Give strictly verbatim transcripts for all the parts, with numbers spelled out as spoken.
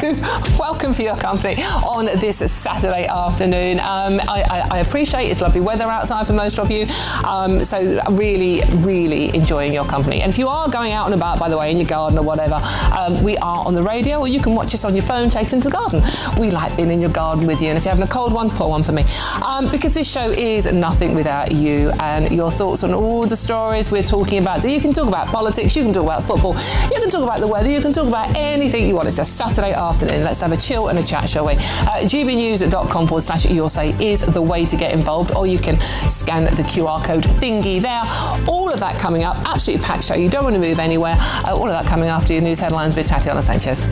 welcome for your company on this Saturday afternoon. Um, I, I, I appreciate it's lovely weather outside for most of you, um, so really, really enjoying your company. And if you are going out and about, by the way, in your garden or whatever, um, we are on the radio, or you can watch us on your phone, take us into the garden. We like being in your garden with you, and if you're having a cold one, pour one for me. Um, because this show is nothing without you and your thoughts on all the stories we're talking about. So you can talk about politics, you can talk about football, you can talk about the weather, you can talk about anything you want. It's a Saturday afternoon. Let's have a chill and a chat, shall we? Uh, gbnews.com forward slash your say is the way to get involved, or you can scan the Q R code thingy there. All of that coming up. Absolutely packed show. You don't want to move anywhere. Uh, all of that coming after your news headlines with Tatiana Sanchez.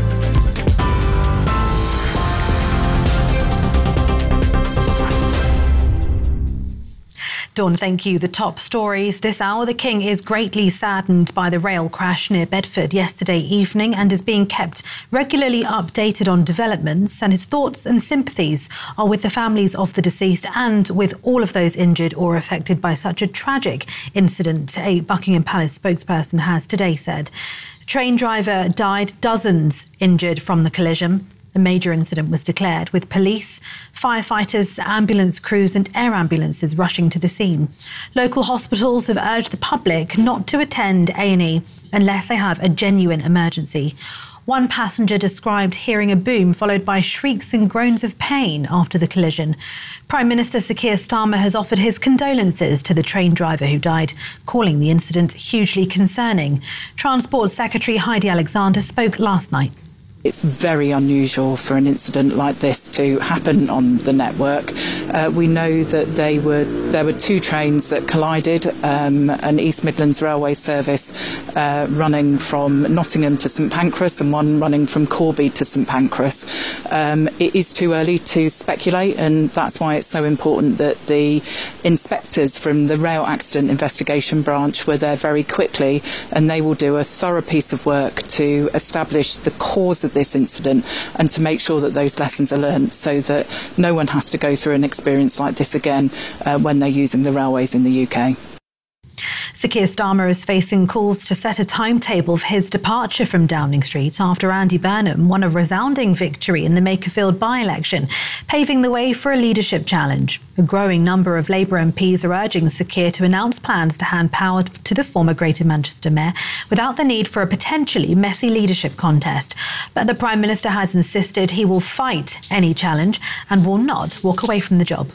Dawn, thank you. The top stories this hour. The King is greatly saddened by the rail crash near Bedford yesterday evening and is being kept regularly updated on developments, and his thoughts and sympathies are with the families of the deceased and with all of those injured or affected by such a tragic incident, a Buckingham Palace spokesperson has today said. Train driver died, dozens injured from the collision. A major incident was declared, with police, firefighters, ambulance crews and air ambulances rushing to the scene. Local hospitals have urged the public not to attend A and E unless they have a genuine emergency. One passenger described hearing a boom followed by shrieks and groans of pain after the collision. Prime Minister Sir Keir Starmer has offered his condolences to the train driver who died, calling the incident hugely concerning. Transport Secretary Heidi Alexander spoke last night. It's very unusual for an incident like this to happen on the network. Uh, we know that they were there were two trains that collided, um, an East Midlands Railway service uh, running from Nottingham to St Pancras and one running from Corby to St Pancras. Um, it is too early to speculate, and that's why it's so important that the inspectors from the Rail Accident Investigation Branch were there very quickly, and they will do a thorough piece of work to establish the cause of this incident and to make sure that those lessons are learned so that no one has to go through an experience like this again uh, when they're using the railways in the U K. Sir Keir Starmer is facing calls to set a timetable for his departure from Downing Street after Andy Burnham won a resounding victory in the Makerfield by-election, paving the way for a leadership challenge. A growing number of Labour M Ps are urging Sir Keir to announce plans to hand power to the former Greater Manchester Mayor without the need for a potentially messy leadership contest. But the Prime Minister has insisted he will fight any challenge and will not walk away from the job.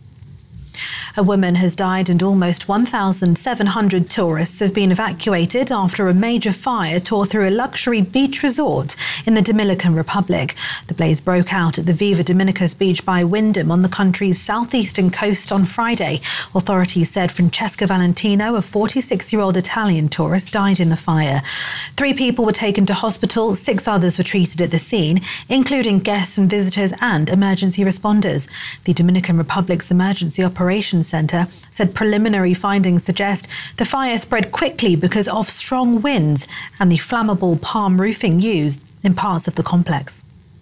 A woman has died and almost one thousand seven hundred tourists have been evacuated after a major fire tore through a luxury beach resort in the Dominican Republic. The blaze broke out at the Viva Dominicas beach by Wyndham on the country's southeastern coast on Friday. Authorities said Francesca Valentino, a forty-six-year-old Italian tourist, died in the fire. Three people were taken to hospital, six others were treated at the scene, including guests and visitors and emergency responders. The Dominican Republic's Emergency Operations Centre said preliminary findings suggest the fire spread quickly because of strong winds and the flammable palm roofing used in parts of the complex.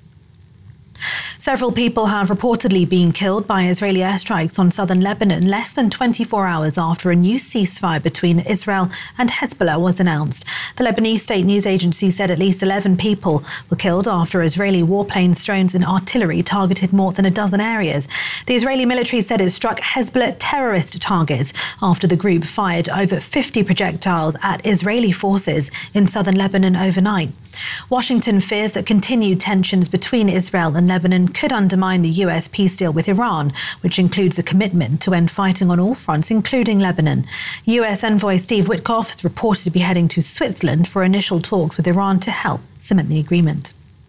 Several people have reportedly been killed by Israeli airstrikes on southern Lebanon less than twenty-four hours after a new ceasefire between Israel and Hezbollah was announced. The Lebanese state news agency said at least eleven people were killed after Israeli warplanes, drones and artillery targeted more than a dozen areas. The Israeli military said it struck Hezbollah terrorist targets after the group fired over fifty projectiles at Israeli forces in southern Lebanon overnight. Washington fears that continued tensions between Israel and Lebanon could undermine the U S peace deal with Iran, which includes a commitment to end fighting on all fronts, including Lebanon. U S envoy Steve Witkoff is reported to be heading to Switzerland for initial talks with Iran to help cement the agreement.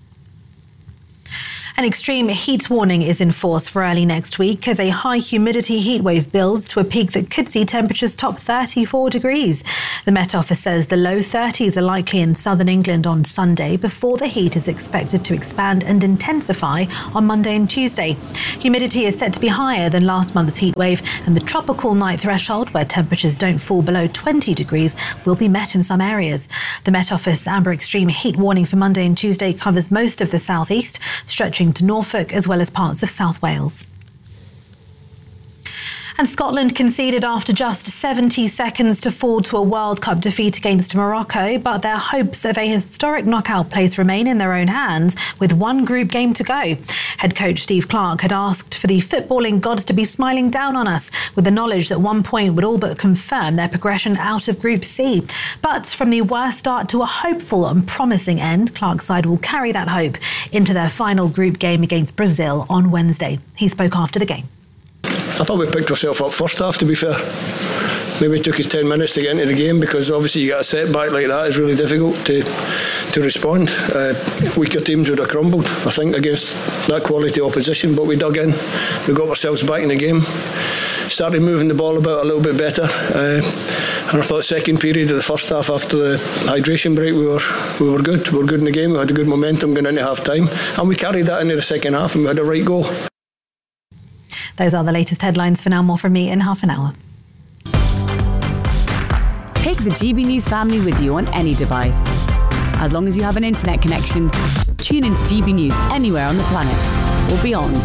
An extreme heat warning is in force for early next week as a high humidity heatwave builds to a peak that could see temperatures top thirty-four degrees. The Met Office says the low thirties are likely in southern England on Sunday before the heat is expected to expand and intensify on Monday and Tuesday. Humidity is set to be higher than last month's heatwave, and the tropical night threshold, where temperatures don't fall below twenty degrees, will be met in some areas. The Met Office amber extreme heat warning for Monday and Tuesday covers most of the southeast, stretching to Norfolk as well as parts of South Wales. And Scotland conceded after just seventy seconds to fall to a World Cup defeat against Morocco, but their hopes of a historic knockout place remain in their own hands with one group game to go. Head coach Steve Clarke had asked for the footballing gods to be smiling down on us with the knowledge that one point would all but confirm their progression out of Group C. But from the worst start to a hopeful and promising end, Clarke's side will carry that hope into their final group game against Brazil on Wednesday. He spoke after the game. I thought we picked ourselves up first half, to be fair. Maybe it took us ten minutes to get into the game because obviously you get a setback like that, it's really difficult to to respond. Uh, weaker teams would have crumbled, I think, against that quality opposition, but we dug in, we got ourselves back in the game, started moving the ball about a little bit better. Uh, and I thought second period of the first half after the hydration break we were we were good. We were good in the game, we had a good momentum going into half time, and we carried that into the second half and we had a right goal. Those are the latest headlines. For now, more from me in half an hour. Take the G B News family with you on any device. As long as you have an internet connection, tune into G B News anywhere on the planet or beyond.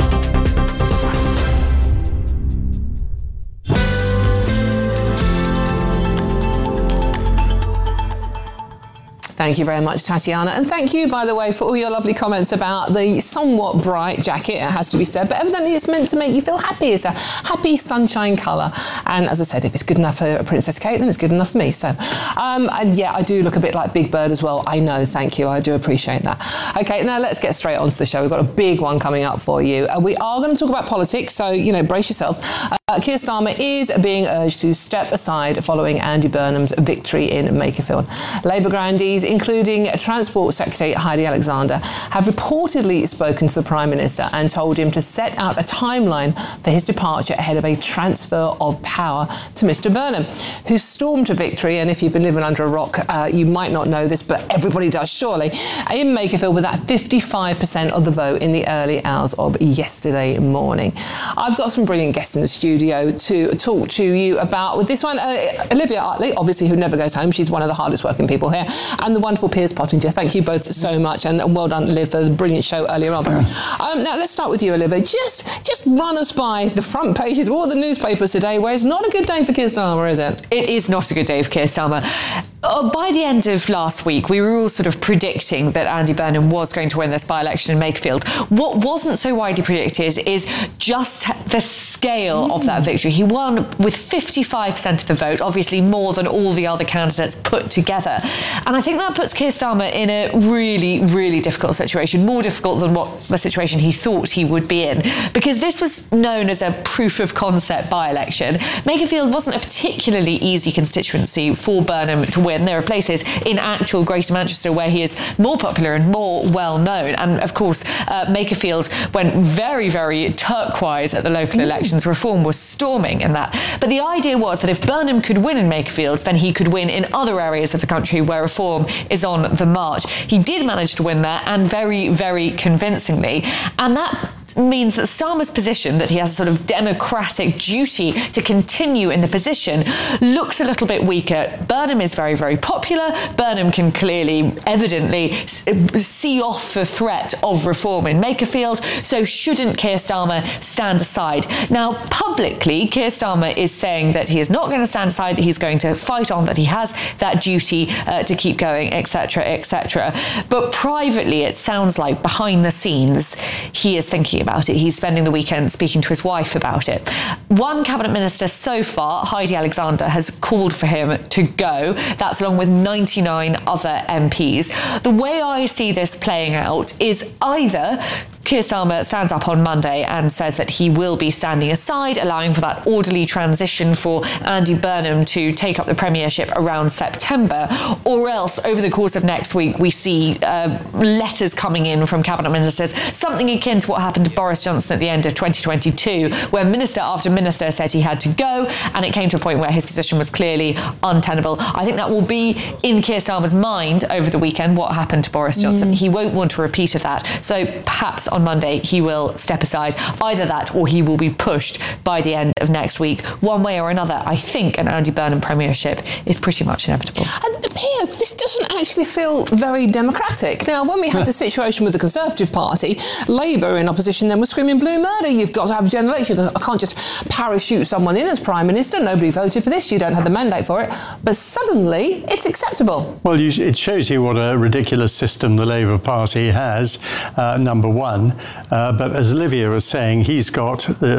Thank you very much, Tatiana. And thank you, by the way, for all your lovely comments about the somewhat bright jacket, it has to be said. But evidently it's meant to make you feel happy. It's a happy sunshine colour. And as I said, if it's good enough for Princess Kate, then it's good enough for me. So, um, and yeah, I do look a bit like Big Bird as well. I know, thank you. I do appreciate that. OK, now let's get straight on to the show. We've got a big one coming up for you. Uh, we are going to talk about politics, so, you know, brace yourselves. Uh, Keir Starmer is being urged to step aside following Andy Burnham's victory in Makerfield. Labour grandees, including Transport Secretary Heidi Alexander, have reportedly spoken to the Prime Minister and told him to set out a timeline for his departure ahead of a transfer of power to Mr Burnham, who stormed to victory. And if you've been living under a rock, uh, you might not know this, but everybody does surely, in Makerfield with that fifty-five percent of the vote in the early hours of yesterday morning. I've got some brilliant guests in the studio to talk to you about with this one. Uh, Olivia Hartley, obviously, who never goes home. She's one of the hardest working people here. And the wonderful Piers Pottinger. Thank you both so much, and, and well done, Liv, for the brilliant show earlier on. Um, now, let's start with you, Olivia. Just just run us by the front pages of all the newspapers today, where it's not a good day for Keir Starmer, is it? It is not a good day for Keir Starmer. Uh, by the end of last week, we were all sort of predicting that Andy Burnham was going to win this by-election in Makerfield. What wasn't so widely predicted is just the scale mm. of that victory. He won with fifty-five percent of the vote, obviously more than all the other candidates put together. And I think that puts Keir Starmer in a really, really difficult situation, more difficult than what the situation he thought he would be in, because this was known as a proof of concept by-election. Makerfield wasn't a particularly easy constituency for Burnham to win. There are places in actual Greater Manchester where he is more popular and more well known. And of course, uh, Makerfield went very, very turquoise at the local mm. elections. Reform was storming in that. But the idea was that if Burnham could win in Makerfield, then he could win in other areas of the country where reform is on the march. He did manage to win there, and very, very convincingly. And that means that Starmer's position, that he has a sort of democratic duty to continue in the position, looks a little bit weaker. Burnham is very, very popular. Burnham can clearly, evidently, see off the threat of reform in Makerfield, so shouldn't Keir Starmer stand aside? Now, publicly, Keir Starmer is saying that he is not going to stand aside, that he's going to fight on, that he has that duty uh, to keep going, et cetera, et cetera. But privately, it sounds like behind the scenes, he is thinking about it. He's spending the weekend speaking to his wife about it. One cabinet minister so far, Heidi Alexander, has called for him to go. That's along with ninety-nine other M Ps. The way I see this playing out is either Keir Starmer stands up on Monday and says that he will be standing aside, allowing for that orderly transition for Andy Burnham to take up the premiership around September, or else over the course of next week we see uh, letters coming in from cabinet ministers, something akin to what happened to Boris Johnson at the end of twenty twenty-two, where minister after minister said he had to go, and it came to a point where his position was clearly untenable. I think that will be in Keir Starmer's mind over the weekend, what happened to Boris Johnson. Mm. He won't want to repeat of that. So perhaps on Monday, he will step aside. Either that or he will be pushed by the end of next week. One way or another, I think an Andy Burnham premiership is pretty much inevitable. And Piers, this doesn't actually feel very democratic. Now, when we had the situation with the Conservative Party, Labour in opposition then was screaming blue murder. You've got to have a general election. I can't just parachute someone in as Prime Minister. Nobody voted for this. You don't have the mandate for it. But suddenly, it's acceptable. Well, you, it shows you what a ridiculous system the Labour Party has, uh, number one. Uh, but as Olivia was saying, he's got uh,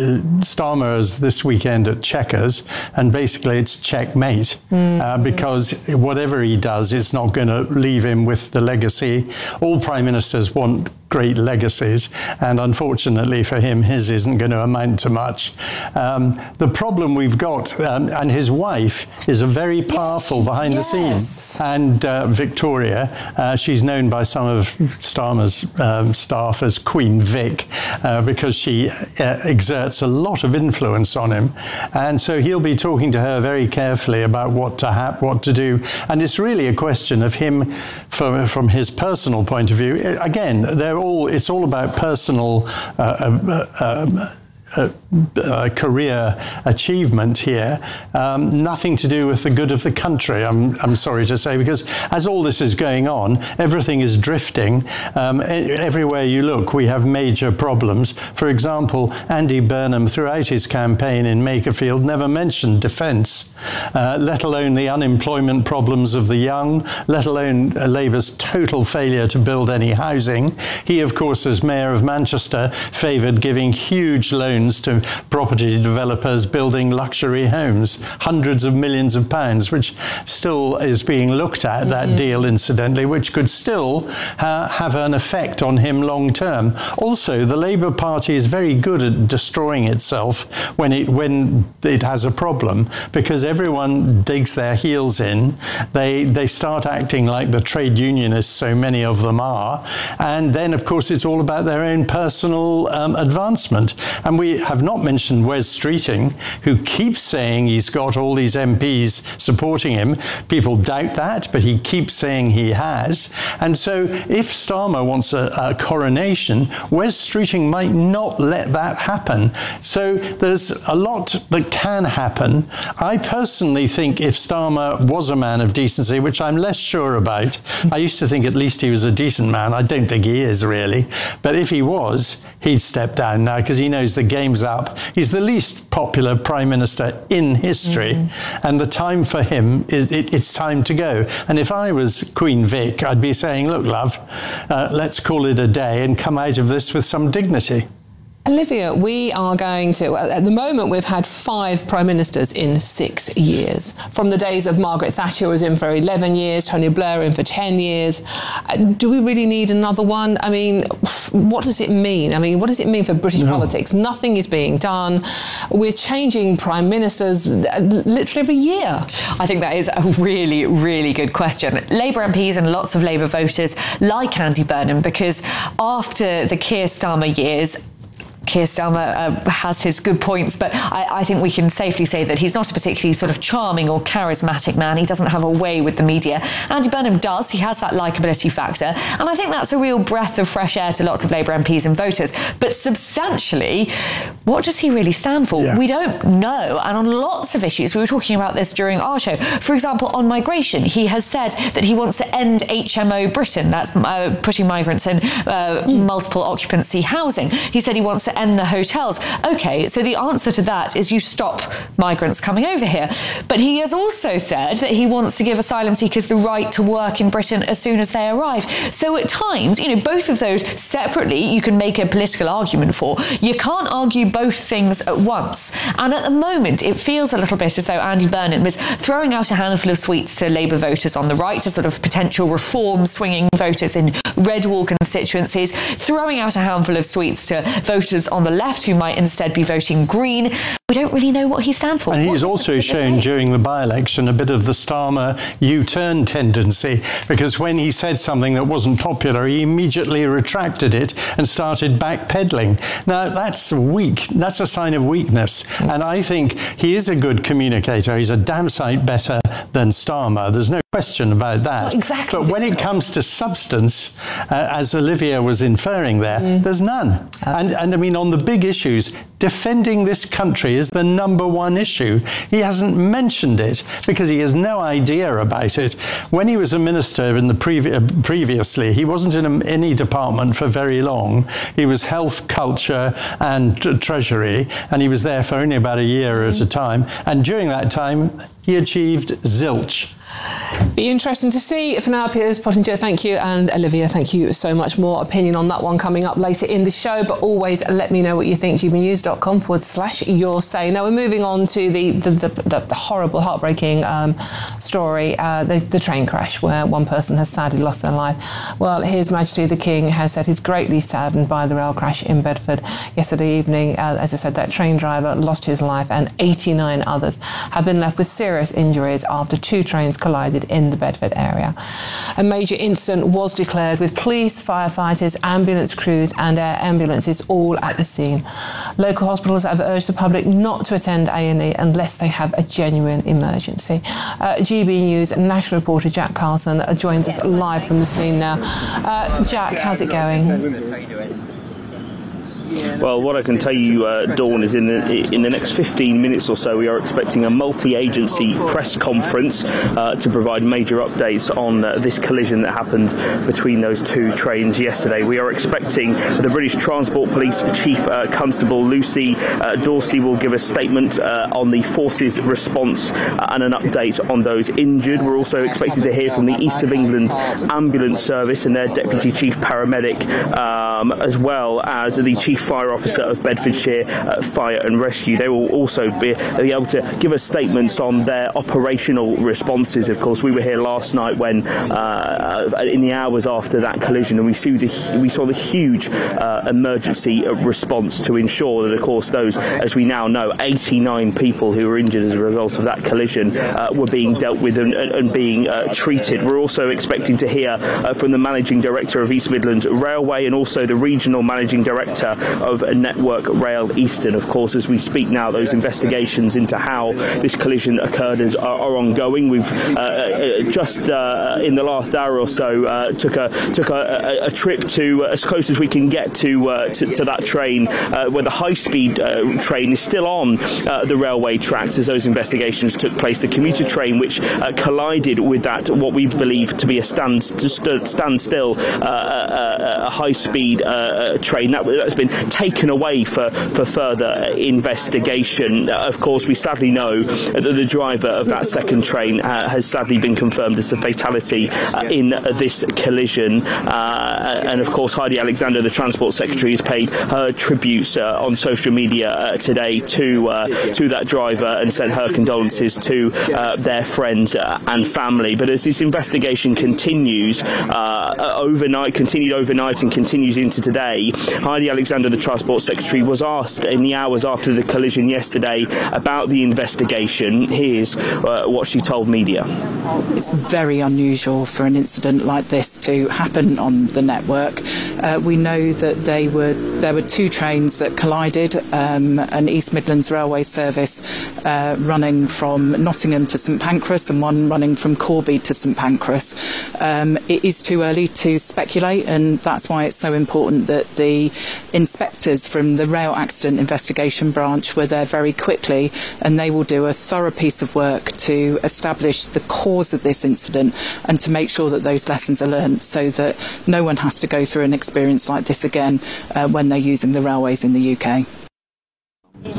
Starmer as this weekend at Chequers, and basically it's checkmate, mm. uh, because whatever he does, it's not going to leave him with the legacy. All Prime Ministers want great legacies, and unfortunately for him, his isn't going to amount to much. Um, the problem we've got, um, and his wife is a very powerful yes. behind yes. the scenes, and uh, Victoria, uh, she's known by some of Starmer's um, staff as Queen Vic, uh, because she uh, exerts a lot of influence on him, and so he'll be talking to her very carefully about what to ha- what to do, and it's really a question of him from, from his personal point of view. Again, they're all, it's all about personal uh, uh, um, Uh, uh, career achievement here, um, nothing to do with the good of the country, I'm, I'm sorry to say, because as all this is going on, everything is drifting. Um, everywhere you look, we have major problems. For example, Andy Burnham, throughout his campaign in Makerfield, never mentioned defence, uh, let alone the unemployment problems of the young, let alone uh, Labour's total failure to build any housing. He, of course, as Mayor of Manchester, favoured giving huge loans to property developers building luxury homes, hundreds of millions of pounds, which still is being looked at, mm-hmm. that deal, incidentally, which could still uh, have an effect on him long term. Also, the Labour Party is very good at destroying itself when it when it has a problem, because everyone digs their heels in. They they start acting like the trade unionists, so many of them are, and then, of course, it's all about their own personal um, advancement. And we have not mentioned Wes Streeting, who keeps saying he's got all these M Ps supporting him. People doubt that, but he keeps saying he has. And so if Starmer wants a, a coronation, Wes Streeting might not let that happen. So there's a lot that can happen. I personally think if Starmer was a man of decency, which I'm less sure about, I used to think at least he was a decent man. I don't think he is, really. But if he was, he'd step down now, because he knows the game's up. He's the least popular Prime Minister in history, mm-hmm. and the time for him is it, it's time to go. And if I was Queen Vic, I'd be saying, look, love, uh, let's call it a day and come out of this with some dignity. Olivia, we are going to, at the moment, we've had five Prime Ministers in six years. From the days of Margaret Thatcher was in for eleven years, Tony Blair in for ten years. Uh, do we really need another one? I mean, what does it mean? I mean, what does it mean for British no. politics? Nothing is being done. We're changing Prime Ministers literally every year. I think that is a really, really good question. Labour M Ps and lots of Labour voters like Andy Burnham, because after the Keir Starmer years, Keir Starmer uh, has his good points, but I, I think we can safely say that he's not a particularly sort of charming or charismatic man. He doesn't have a way with the media. Andy Burnham does. He has that likeability factor. And I think that's a real breath of fresh air to lots of Labour M Ps and voters. But substantially, what does he really stand for? Yeah. We don't know. And on lots of issues, we were talking about this during our show. For example, on migration, he has said that he wants to end H M O Britain. That's uh, putting migrants in uh, mm. multiple occupancy housing. He said he wants to end the hotels. Okay, so the answer to that is you stop migrants coming over here. But he has also said that he wants to give asylum seekers the right to work in Britain as soon as they arrive. So at times, you know, both of those separately you can make a political argument for. You can't argue both things at once. And at the moment, it feels a little bit as though Andy Burnham is throwing out a handful of sweets to Labour voters on the right, to sort of potential reform swinging voters in red wall constituencies, throwing out a handful of sweets to voters on the left who might instead be voting Green. We don't really know what he stands for. And what he's also shown during the by-election a bit of the Starmer U-turn tendency, because when he said something that wasn't popular, he immediately retracted it and started backpedaling. Now, that's weak. That's a sign of weakness. And I think he is a good communicator. He's a damn sight better than Starmer. There's no question about that. Well, exactly. But when it comes to substance, uh, as Olivia was inferring there, mm. there's none. Uh, and, and I mean, on the big issues, defending this country is the number one issue. He hasn't mentioned it because he has no idea about it. When he was a minister in the previ- uh, previously, he wasn't in a, any department for very long. He was health, culture and t- treasury, and he was there for only about a year at a time. And during that time, he achieved zilch. Be interesting to see. For now, Piers Pottinger, thank you, and Olivia, thank you so much. More opinion on that one coming up later in the show, but always let me know what you think. gbnews.com forward slash your say. Now we're moving on to the the, the, the, the horrible, heartbreaking um, story, uh, the, the train crash where one person has sadly lost their life. Well, His Majesty the King has said he's greatly saddened by the rail crash in Bedford yesterday evening. Uh, as I said, that train driver lost his life and eighty-nine others have been left with serious injuries after two trains collided in the Bedford area. A major incident was declared with police, firefighters, ambulance crews and air ambulances all at the scene. Local hospitals have urged the public not to attend A and E unless they have a genuine emergency. Uh, G B News national reporter Jack Carlson uh, joins us live from the scene now. Uh, Jack, how's it going? Well, what I can tell you, uh, Dawn, is in the in the next fifteen minutes or so, we are expecting a multi-agency press conference uh, to provide major updates on uh, this collision that happened between those two trains yesterday. We are expecting the British Transport Police Chief uh, Constable Lucy uh, Dorsey will give a statement uh, on the force's response uh, and an update on those injured. We're also expecting to hear from the East of England Ambulance Service and their Deputy Chief Paramedic, um, as well as the Chief Fire Officer of Bedfordshire uh, Fire and Rescue. They will also be, be able to give us statements on their operational responses. Of course, we were here last night when, uh, in the hours after that collision, and we saw the we saw the huge uh, emergency response to ensure that, of course, those, as we now know, eighty-nine people who were injured as a result of that collision uh, were being dealt with and, and being uh, treated. We're also expecting to hear uh, from the Managing Director of East Midlands Railway and also the Regional Managing Director of Network Rail Eastern. Of course, as we speak now, those investigations into how this collision occurred is, are, are ongoing. We've uh, just uh, in the last hour or so uh, took a took a, a, a trip to uh, as close as we can get to uh, to, to that train, uh, where the high-speed uh, train is still on uh, the railway tracks as those investigations took place. The commuter train, which uh, collided with that, what we believe to be a stand st- standstill, uh, a, a high-speed uh, train that, that's been taken away for, for further investigation. Uh, of course, we sadly know that the driver of that second train uh, has sadly been confirmed as a fatality uh, in this collision. Uh, and of course, Heidi Alexander, the Transport Secretary, has paid her tributes uh, on social media uh, today to uh, to that driver and sent her condolences to uh, their friends uh, and family. But as this investigation continues uh, overnight, continued overnight and continues into today, Heidi Alexander, the Transport Secretary, was asked in the hours after the collision yesterday about the investigation. Here's uh, what she told media. It's very unusual for an incident like this to happen on the network. Uh, we know that they were there were two trains that collided, um, an East Midlands Railway service uh, running from Nottingham to St Pancras and one running from Corby to St Pancras. Um, it is too early to speculate, and that's why it's so important that the inspectors from the Rail Accident Investigation Branch were there very quickly, and they will do a thorough piece of work to establish the cause of this incident and to make sure that those lessons are learned so that no one has to go through an experience like this again uh, when they're using the railways in the U K.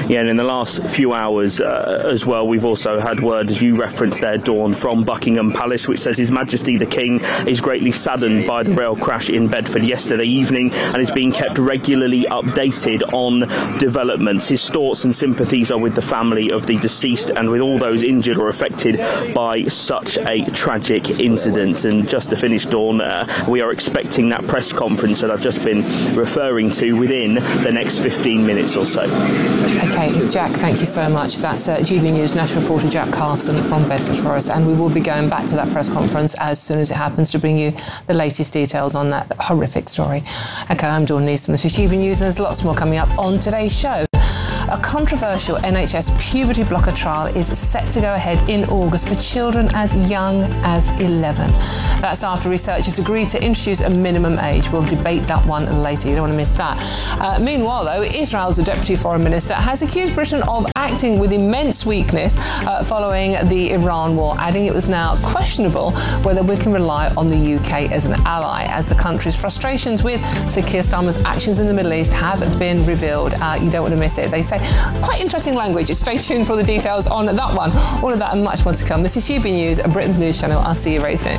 Yeah, and in the last few hours uh, as well, we've also had word, as you referenced there, Dawn, from Buckingham Palace, which says His Majesty the King is greatly saddened by the rail crash in Bedford yesterday evening and is being kept regularly updated on developments. His thoughts and sympathies are with the family of the deceased and with all those injured or affected by such a tragic incident. And just to finish, Dawn, uh, we are expecting that press conference that I've just been referring to within the next fifteen minutes or so. OK, Jack, thank you so much. That's uh, G B News national reporter Jack Carson from Bedford for us, and we will be going back to that press conference as soon as it happens to bring you the latest details on that horrific story. OK, I'm Dawn Neeson. This is G B News, and there's lots more coming up on today's show. A controversial N H S puberty blocker trial is set to go ahead in August for children as young as eleven. That's after researchers agreed to introduce a minimum age. We'll debate that one later. You don't want to miss that. Uh, meanwhile, though, Israel's Deputy Foreign Minister has accused Britain of acting with immense weakness uh, following the Iran war, adding it was now questionable whether we can rely on the U K as an ally, as the country's frustrations with Sir Keir Starmer's actions in the Middle East have been revealed. Uh, you don't want to miss it. They say quite interesting language. Stay tuned for the details on that one. All of that and much more to come. This is G B News, Britain's news channel. I'll see you very soon.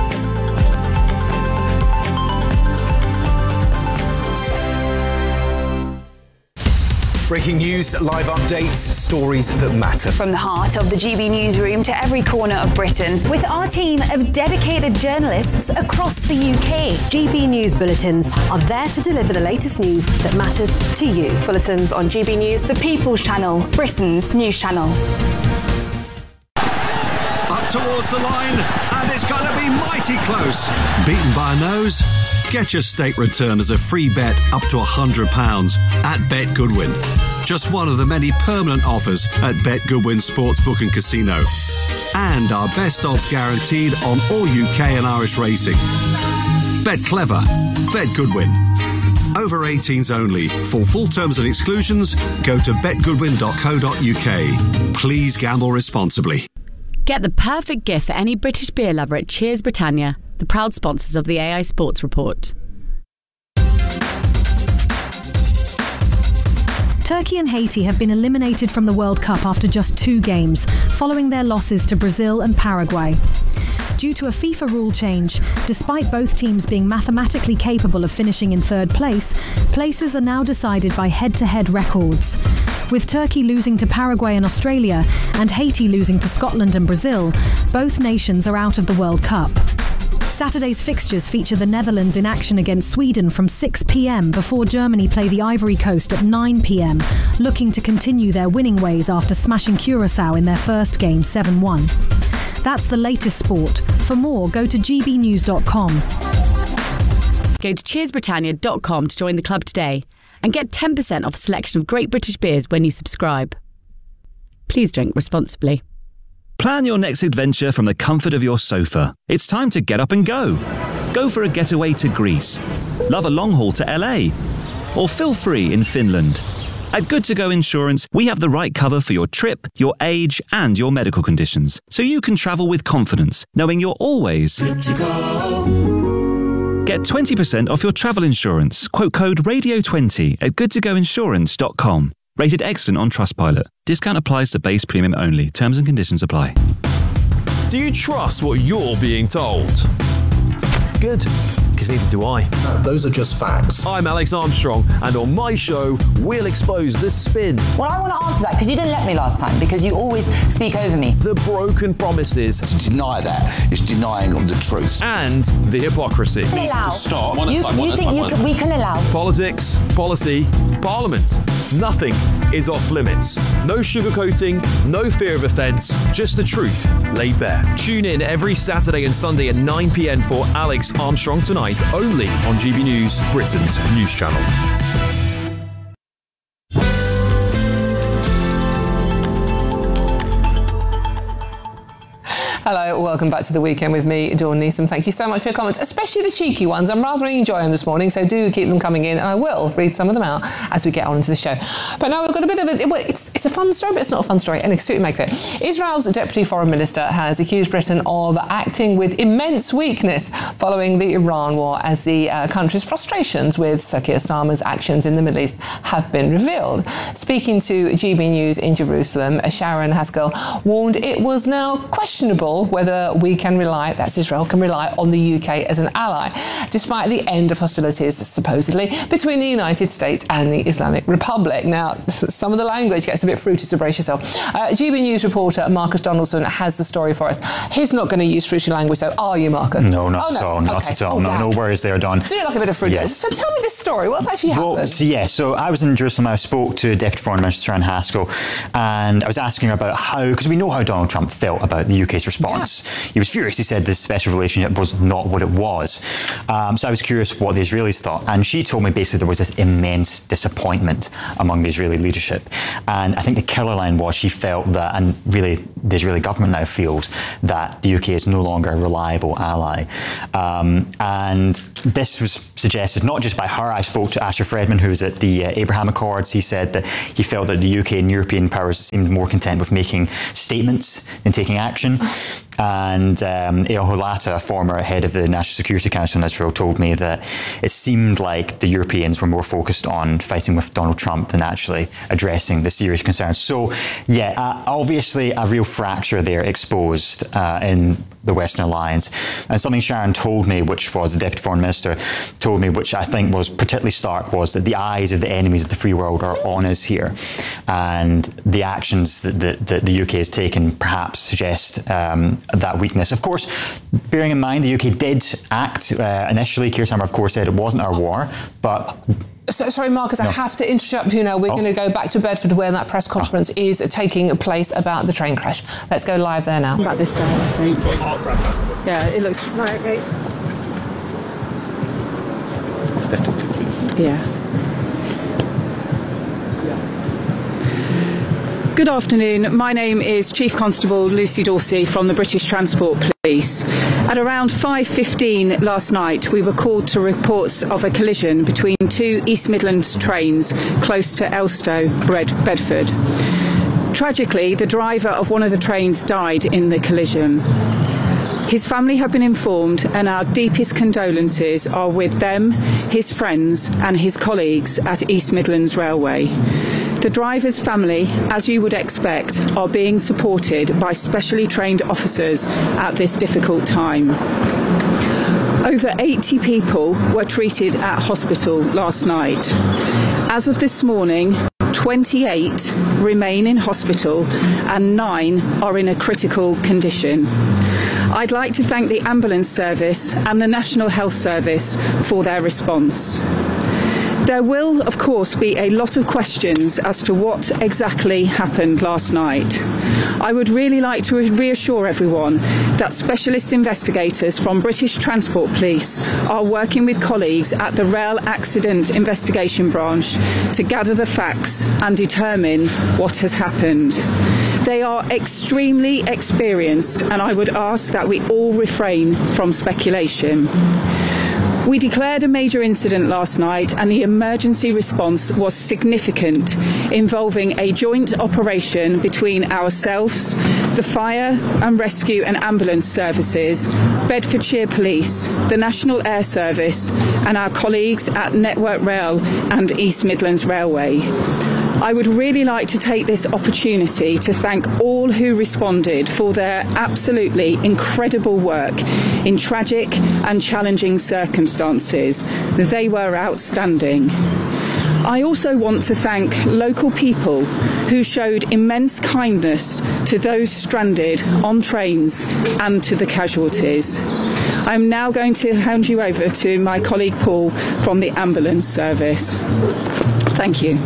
Breaking news, live updates, stories that matter. From the heart of the G B newsroom to every corner of Britain, with our team of dedicated journalists across the U K. G B News Bulletins are there to deliver the latest news that matters to you. Bulletins on G B News, the People's Channel, Britain's news channel. Up towards the line, and it's going to be mighty close. Beaten by a nose? Get your state return as a free bet up to one hundred pounds at Bet Goodwin. Just one of the many permanent offers at Bet Goodwin Sportsbook and Casino. And our best odds guaranteed on all U K and Irish racing. Bet clever. Bet Goodwin. Over eighteens only. For full terms and exclusions, go to bet goodwin dot co dot U K. Please gamble responsibly. Get the perfect gift for any British beer lover at Cheers Britannia, the proud sponsors of the A I Sports Report. Turkey and Haiti have been eliminated from the World Cup after just two games, following their losses to Brazil and Paraguay. Due to a FIFA rule change, despite both teams being mathematically capable of finishing in third place, places are now decided by head-to-head records. With Turkey losing to Paraguay and Australia, and Haiti losing to Scotland and Brazil, both nations are out of the World Cup. Saturday's fixtures feature the Netherlands in action against Sweden from six p.m. before Germany play the Ivory Coast at nine p.m, looking to continue their winning ways after smashing Curaçao in their first game seven one. That's the latest sport. For more, go to g b news dot com. Go to cheers britannia dot com to join the club today and get ten percent off a selection of great British beers when you subscribe. Please drink responsibly. Plan your next adventure from the comfort of your sofa. It's time to get up and go. Go for a getaway to Greece. Love a long haul to L A. Or feel free in Finland. At Good To Go Insurance, we have the right cover for your trip, your age, and your medical conditions, so you can travel with confidence, knowing you're always good to go. Get twenty percent off your travel insurance. Quote code radio twenty at good to go insurance dot com. Rated excellent on Trustpilot. Discount applies to base premium only. Terms and conditions apply. Do you trust what you're being told? Good, because neither do I. No, those are just facts. I'm Alex Armstrong, and on my show, we'll expose the spin. Well, I want to answer that, because you didn't let me last time, because you always speak over me. The broken promises. To deny that is denying the truth. And the hypocrisy. Allow. Needs to stop. One at you a time, one you at think time, you one can, we can allow? Politics, policy, parliament. Nothing is off limits. No sugarcoating, no fear of offence, just the truth laid bare. Tune in every Saturday and Sunday at nine p.m. for Alex Armstrong Tonight, only on G B News, Britain's news channel. Hello, welcome back to the weekend with me, Dawn Neeson. Thank you so much for your comments, especially the cheeky ones. I'm rather enjoying them this morning, so do keep them coming in, and I will read some of them out as we get on into the show. But now we've got a bit of a... Well, it's, it's a fun story, but it's not a fun story. And see what we make of it. Israel's Deputy Foreign Minister has accused Britain of acting with immense weakness following the Iran war, as the uh, country's frustrations with Sir Keir Starmer's actions in the Middle East have been revealed. Speaking to G B News in Jerusalem, Sharon Haskell warned it was now questionable whether we can rely, that's Israel, can rely on the U K as an ally, despite the end of hostilities, supposedly, between the United States and the Islamic Republic. Now, some of the language gets a bit fruity, so brace yourself. Uh, G B News reporter Marcus Donaldson has the story for us. He's not going to use fruity language, though, are you, Marcus? No, not oh, no. at all. Not okay. at all. Oh, no, no worries there, Don. Do you like a bit of fruity? Yes. So tell me this story. What's actually happened? Well, so, yeah, so I was in Jerusalem. I spoke to Deputy Foreign Minister Sharon Haskell, and I was asking her about how, because we know how Donald Trump felt about the U K's response. Yeah. He was furious. He said this special relationship was not what it was. Um, so I was curious what the Israelis thought, and she told me basically there was this immense disappointment among the Israeli leadership. And I think the killer line was she felt that, and really the Israeli government now feels, that the U K is no longer a reliable ally. Um, and this was suggested not just by her. I spoke to Asher Fredman, who was at the uh, Abraham Accords. He said that he felt that the U K and European powers seemed more content with making statements than taking action. And um, Eyal Holata, a former head of the National Security Council in Israel, told me that it seemed like the Europeans were more focused on fighting with Donald Trump than actually addressing the serious concerns. So, yeah, uh, obviously a real fracture there exposed uh, in the Western Alliance. And something Sharon told me, which was the Deputy Foreign Minister told me, which I think was particularly stark, was that the eyes of the enemies of the free world are on us here. And the actions that, that, that the U K has taken perhaps suggest um, that weakness. Of course, bearing in mind the U K did act uh, initially. Keir Starmer, of course, said it wasn't our war, but... So, sorry, Marcus, no. I have to interrupt you now. We're oh. going to go back to Bedford where that press conference oh. is taking place about the train crash. Let's go live there now. About this side, I think. Yeah, it looks... Right, okay. Yeah. Good afternoon. My name is Chief Constable Lucy Dorsey from the British Transport Police. At around five fifteen last night, we were called to reports of a collision between two East Midlands trains close to Elstow, Bedford. Tragically, the driver of one of the trains died in the collision. His family have been informed, and our deepest condolences are with them, his friends and his colleagues at East Midlands Railway. The driver's family, as you would expect, are being supported by specially trained officers at this difficult time. Over eighty people were treated at hospital last night. As of this morning, twenty-eight remain in hospital and nine are in a critical condition. I'd like to thank the ambulance service and the National Health Service for their response. There will, of course, be a lot of questions as to what exactly happened last night. I would really like to reassure everyone that specialist investigators from British Transport Police are working with colleagues at the Rail Accident Investigation Branch to gather the facts and determine what has happened. They are extremely experienced, and I would ask that we all refrain from speculation. We declared a major incident last night, and the emergency response was significant, involving a joint operation between ourselves, the fire and rescue and ambulance services, Bedfordshire Police, the National Air Service, and our colleagues at Network Rail and East Midlands Railway. I would really like to take this opportunity to thank all who responded for their absolutely incredible work in tragic and challenging circumstances. They were outstanding. I also want to thank local people who showed immense kindness to those stranded on trains and to the casualties. I'm now going to hand you over to my colleague Paul from the ambulance service. Thank you.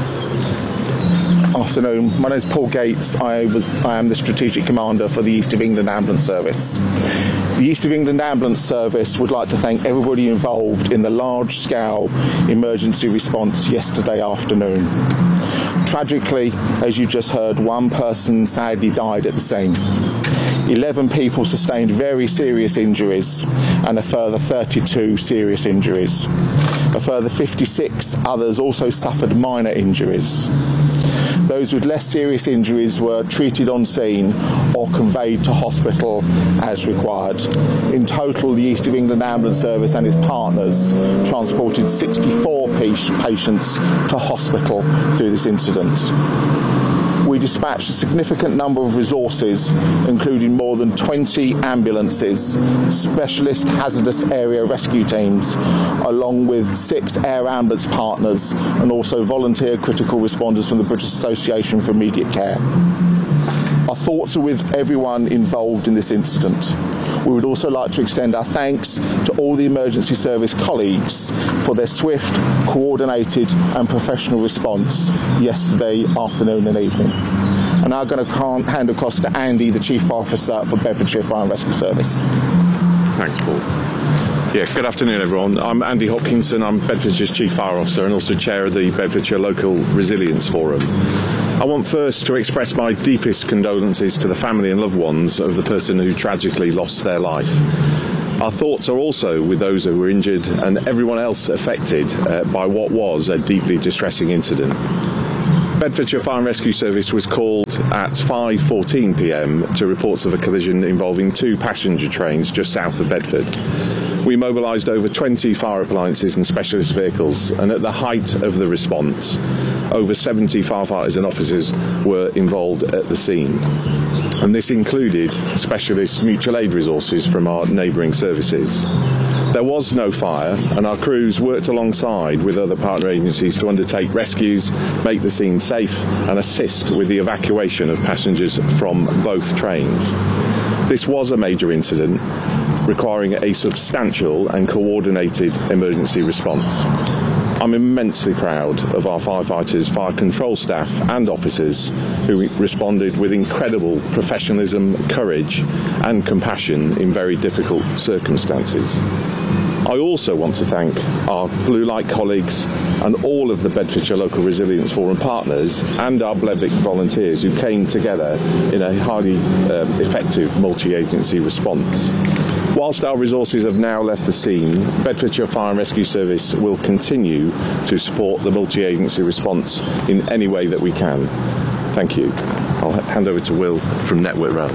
Afternoon. My name is Paul Gates. I was I am the strategic commander for the East of England Ambulance Service. The East of England Ambulance Service would like to thank everybody involved in the large-scale emergency response yesterday afternoon. Tragically, as you just heard, one person sadly died at the scene. eleven people sustained very serious injuries and a further thirty-two serious injuries. A further fifty-six others also suffered minor injuries. Those with less serious injuries were treated on scene or conveyed to hospital as required. In total, the East of England Ambulance Service and its partners transported sixty-four patients to hospital through this incident. We dispatched a significant number of resources, including more than twenty ambulances, specialist hazardous area rescue teams, along with six air ambulance partners and also volunteer critical responders from the British Association for Immediate Care. Our thoughts are with everyone involved in this incident. We would also like to extend our thanks to all the emergency service colleagues for their swift, coordinated and professional response yesterday afternoon and evening. I'm now going to hand across to Andy, the Chief Officer for Bedfordshire Fire and Rescue Service. Thanks, Paul. Yeah, good afternoon, everyone. I'm Andy Hopkinson. I'm Bedfordshire's Chief Fire Officer and also Chair of the Bedfordshire Local Resilience Forum. I want first to express my deepest condolences to the family and loved ones of the person who tragically lost their life. Our thoughts are also with those who were injured and everyone else affected uh, by what was a deeply distressing incident. Bedfordshire Fire and Rescue Service was called at five fourteen p m to reports of a collision involving two passenger trains just south of Bedford. We mobilised over twenty fire appliances and specialist vehicles, and at the height of the response, over seventy firefighters and officers were involved at the scene. And this included specialist mutual aid resources from our neighbouring services. There was no fire, and our crews worked alongside with other partner agencies to undertake rescues, make the scene safe, and assist with the evacuation of passengers from both trains. This was a major incident, requiring a substantial and coordinated emergency response. I'm immensely proud of our firefighters, fire control staff and officers who responded with incredible professionalism, courage and compassion in very difficult circumstances. I also want to thank our Blue Light colleagues and all of the Bedfordshire Local Resilience Forum partners and our Blevik volunteers who came together in a highly uh, effective multi-agency response. Whilst our resources have now left the scene, Bedfordshire Fire and Rescue Service will continue to support the multi-agency response in any way that we can. Thank you. I'll hand over to Will from Network Rail.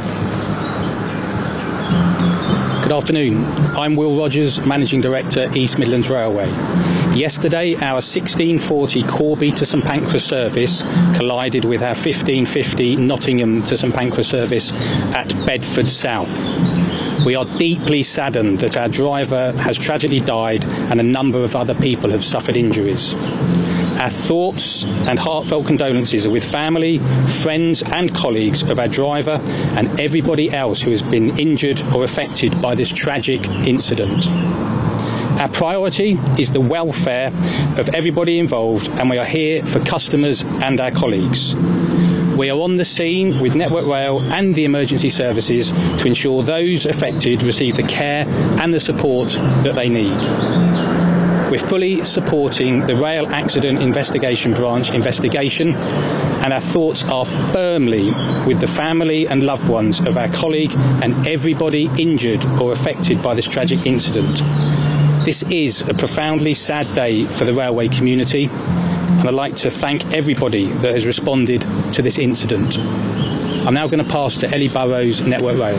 Good afternoon. I'm Will Rogers, Managing Director, East Midlands Railway. Yesterday, our sixteen forty Corby to St Pancras service collided with our fifteen fifty Nottingham to St Pancras service at Bedford South. We are deeply saddened that our driver has tragically died and a number of other people have suffered injuries. Our thoughts and heartfelt condolences are with family, friends and colleagues of our driver and everybody else who has been injured or affected by this tragic incident. Our priority is the welfare of everybody involved, and we are here for customers and our colleagues. We are on the scene with Network Rail and the emergency services to ensure those affected receive the care and the support that they need. We're fully supporting the Rail Accident Investigation Branch investigation, and our thoughts are firmly with the family and loved ones of our colleague and everybody injured or affected by this tragic incident. This is a profoundly sad day for the railway community, and I'd like to thank everybody that has responded to this incident. I'm now going to pass to Ellie Burrows, Network Rail.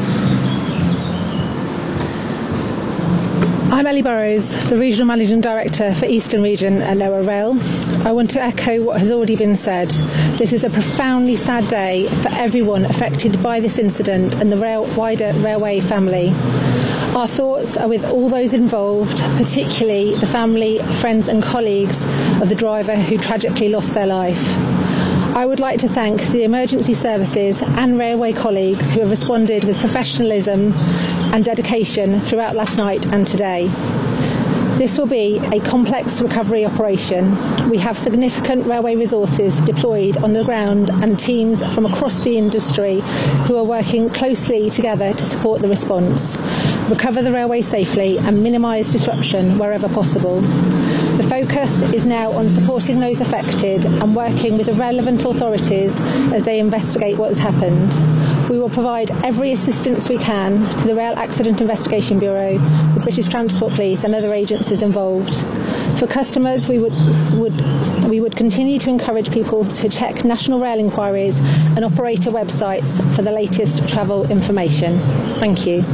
I'm Ellie Burrows, the Regional Managing Director for Eastern Region at Network Rail. I want to echo what has already been said. This is a profoundly sad day for everyone affected by this incident and the rail, wider railway family. Our thoughts are with all those involved, particularly the family, friends and colleagues of the driver who tragically lost their life. I would like to thank the emergency services and railway colleagues who have responded with professionalism and dedication throughout last night and today. This will be a complex recovery operation. We have significant railway resources deployed on the ground and teams from across the industry who are working closely together to support the response, recover the railway safely and minimise disruption wherever possible. The focus is now on supporting those affected and working with the relevant authorities as they investigate what has happened. We will provide every assistance we can to the Rail Accident Investigation Bureau, the British Transport Police and other agencies involved. For customers, we would, would, we would continue to encourage people to check national rail inquiries and operator websites for the latest travel information. Thank you.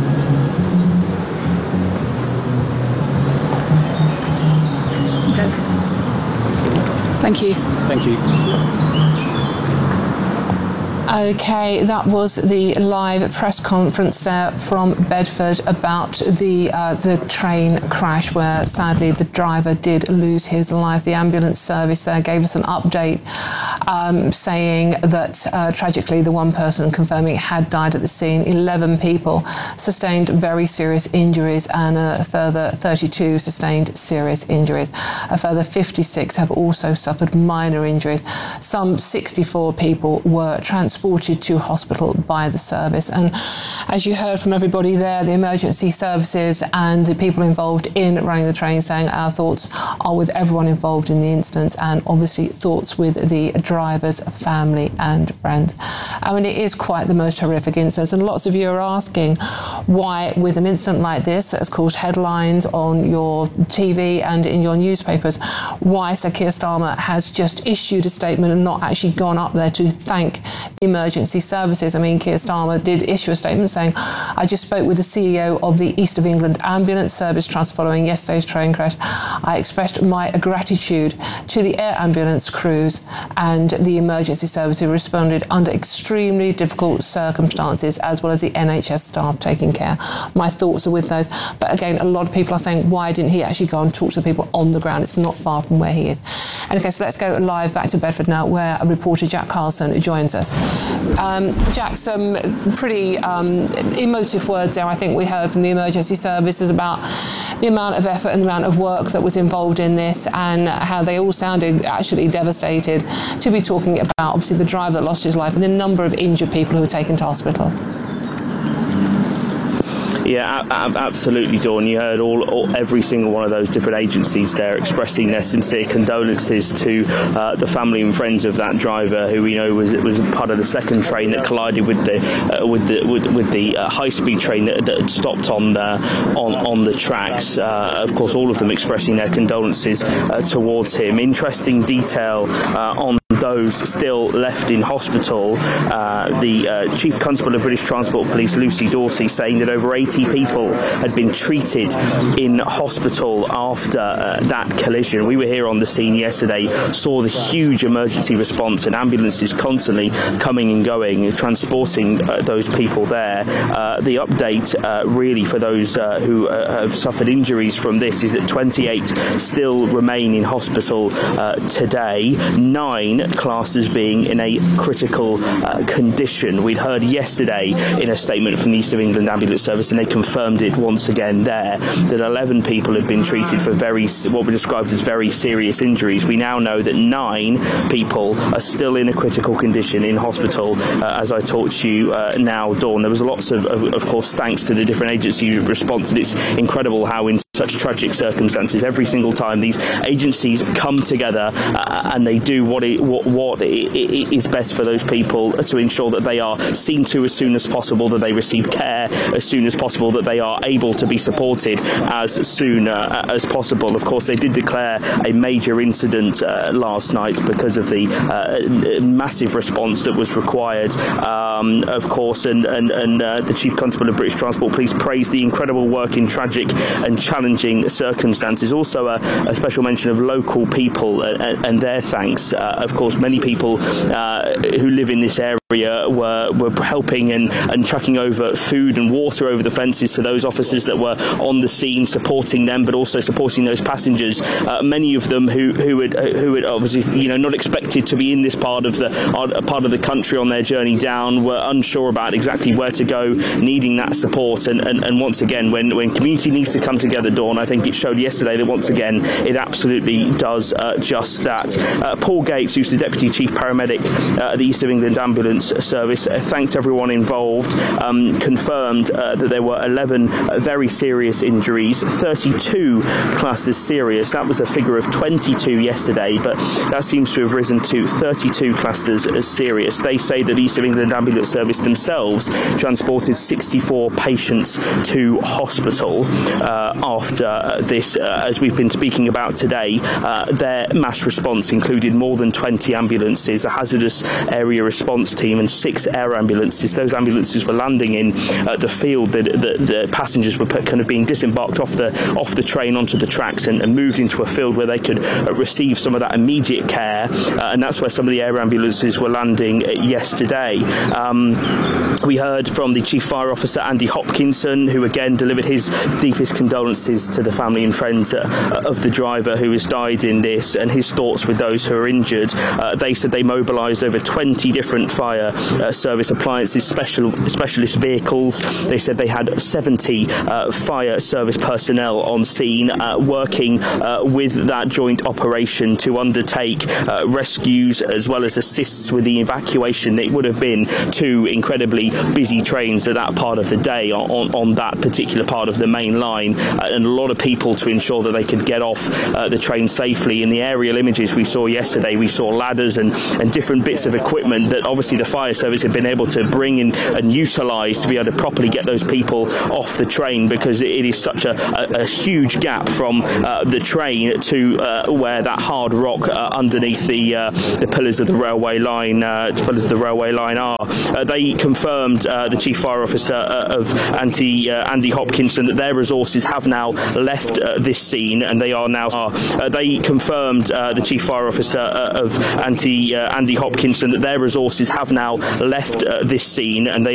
Okay. Thank you. Thank you. Okay, that was the live press conference there from Bedford about the uh, the train crash where sadly the driver did lose his life. The ambulance service there gave us an update um, saying that uh, tragically the one person confirming had died at the scene. eleven people sustained very serious injuries and a further thirty-two sustained serious injuries. A further fifty-six have also suffered minor injuries. Some sixty-four people were transported to hospital by the service. And as you heard from everybody there, the emergency services and the people involved in running the train saying our thoughts are with everyone involved in the instance and obviously thoughts with the driver's family and friends. I mean, it is quite the most horrific instance, and lots of you are asking why with an incident like this that's caused headlines on your T V and in your newspapers, why Sir Keir Starmer has just issued a statement and not actually gone up there to thank the emergency services. I mean, Keir Starmer did issue a statement saying, I just spoke with the C E O of the East of England Ambulance Service Trust following yesterday's train crash. I expressed my gratitude to the air ambulance crews and the emergency services who responded under extremely difficult circumstances, as well as the N H S staff taking care. My thoughts are with those. But again, a lot of people are saying, why didn't he actually go and talk to the people on the ground? It's not far from where he is. And okay, so let's go live back to Bedford now, where a reporter, Jack Carlson, joins us. Um, Jack, some pretty um, emotive words there, I think we heard from the emergency services about the amount of effort and the amount of work that was involved in this and how they all sounded actually devastated to be talking about, obviously, the driver that lost his life and the number of injured people who were taken to hospital. Yeah, a- absolutely, Dawn. You heard all, all, every single one of those different agencies there expressing their sincere condolences to uh, the family and friends of that driver, who we know was was part of the second train that collided with the uh, with the with, with the uh, high-speed train that, that had stopped on uh, on on the tracks. Uh, of course, all of them expressing their condolences uh, towards him. Interesting detail uh, on those still left in hospital. Uh, the uh, Chief Constable of British Transport Police, Lucy Dorsey, saying that over eighty people had been treated in hospital after uh, that collision. We were here on the scene yesterday, saw the huge emergency response and ambulances constantly coming and going, transporting uh, those people there. Uh, the update uh, really for those uh, who uh, have suffered injuries from this is that twenty-eight still remain in hospital uh, today. Nine classed as being in a critical uh, condition. We'd heard yesterday in a statement from the East of England Ambulance Service, and they confirmed it once again there, that eleven people had been treated for very what were described as very serious injuries. We now know that nine people are still in a critical condition in hospital uh, as I talk to you uh, now, Dawn. There was lots of, of, of course, thanks to the different agency response, and it's incredible how in such tragic circumstances, every single time these agencies come together uh, and they do what it, what, what it, it is best for those people to ensure that they are seen to as soon as possible, that they receive care as soon as possible, that they are able to be supported as soon uh, as possible. Of course, they did declare a major incident uh, last night because of the uh, massive response that was required, um, of course, and, and, and uh, the Chief Constable of British Transport Police praised the incredible work in tragic and challenging circumstances. Also a, a special mention of local people and, and their thanks. Uh, of course, many people uh, who live in this area were were helping and, and chucking over food and water over the fences to those officers that were on the scene, supporting them, but also supporting those passengers. Uh, many of them who who had who had obviously you know not expected to be in this part of the uh, part of the country on their journey down, were unsure about exactly where to go, needing that support. And, and, and once again, when when community needs to come together, Dawn, I think it showed yesterday that once again it absolutely does uh, just that. Uh, Paul Gates, who's the Deputy Chief Paramedic uh, at the East of England Ambulance ambulance service, uh, thanked everyone involved, um, confirmed uh, that there were eleven uh, very serious injuries, thirty-two classed as serious. That was a figure of twenty-two yesterday, but that seems to have risen to thirty-two classed as, as serious. They say that East of England Ambulance Service themselves transported sixty-four patients to hospital uh, after this, uh, as we've been speaking about today. Uh, their mass response included more than twenty ambulances, a hazardous area response team and six air ambulances. Those ambulances were landing in uh, the field that the, the passengers were put, kind of being disembarked off the off the train onto the tracks and, and moved into a field where they could uh, receive some of that immediate care, uh, and that's where some of the air ambulances were landing uh, yesterday. Um, we heard from the Chief Fire Officer Andy Hopkinson, who again delivered his deepest condolences to the family and friends uh, of the driver who has died in this, and his thoughts with those who are injured. Uh, they said they mobilised over twenty different fire uh, service appliances, special specialist vehicles. They said they had seventy uh, fire service personnel on scene uh, working uh, with that joint operation to undertake uh, rescues as well as assists with the evacuation. It would have been two incredibly busy trains at that part of the day on, on that particular part of the main line, uh, and a lot of people to ensure that they could get off uh, the train safely. In the aerial images we saw yesterday, we saw ladders and, and different bits of equipment that obviously the fire service had been able to bring in and utilise to be able to properly get those people off the train, because it is such a, a, a huge gap from uh, the train to uh, where that hard rock uh, underneath the uh, the pillars of the railway line uh, pillars of the railway line are. Uh, they confirmed, uh, the Chief Fire Officer uh, of Andy, uh, Andy Hopkinson, that their resources have now left uh, this scene, and they are now. Uh, they confirmed, uh, the Chief Fire Officer uh, of Andy, uh, Andy Hopkinson, that their resources have now left uh, this scene, and they